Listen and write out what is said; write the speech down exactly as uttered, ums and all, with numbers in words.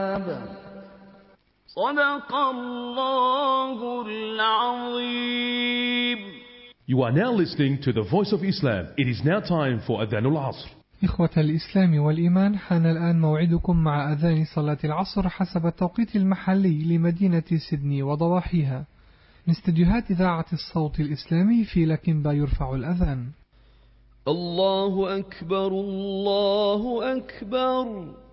صدق الله العظيم. You are now listening to the Voice of Islam. It is now time for Adhan al-Asr. إخوة الإسلام والإيمان، حان الآن موعدكم مع أذان صلاة العصر حسب التوقيت المحلي لمدينة سيدني وضواحيها. من استديوهات إذاعة الصوت الإسلامي في لكنبا يرفع الأذان. الله أكبر الله أكبر.